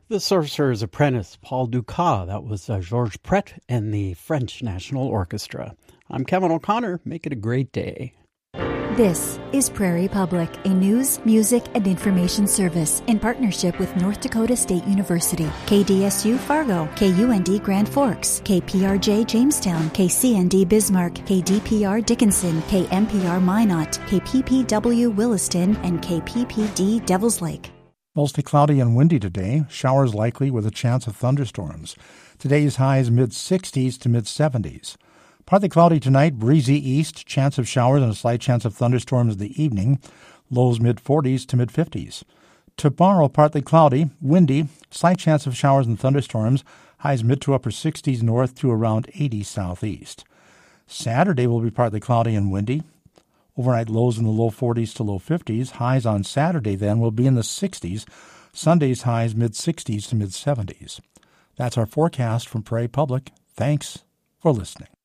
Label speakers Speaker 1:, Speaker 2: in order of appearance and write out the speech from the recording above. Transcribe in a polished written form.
Speaker 1: The Sorcerer's Apprentice, Paul Dukas. That was Georges Pret and the French National Orchestra. I'm Kevin O'Connor. Make it a great day.
Speaker 2: This is Prairie Public, a news, music, and information service in partnership with North Dakota State University, KDSU Fargo, KUND Grand Forks, KPRJ Jamestown, KCND Bismarck, KDPR Dickinson, KMPR Minot, KPPW Williston, and KPPD Devils Lake.
Speaker 3: Mostly cloudy and windy today. Showers likely with a chance of thunderstorms. Today's highs mid-60s to mid-70s. Partly cloudy tonight, breezy east, chance of showers and a slight chance of thunderstorms in the evening. Lows mid-40s to mid-50s. Tomorrow, partly cloudy, windy, slight chance of showers and thunderstorms. Highs mid to upper 60s north to around 80 southeast. Saturday will be partly cloudy and windy. Overnight lows in the low 40s to low 50s. Highs on Saturday then will be in the 60s. Sunday's highs mid-60s to mid-70s. That's our forecast from Prairie Public. Thanks for listening.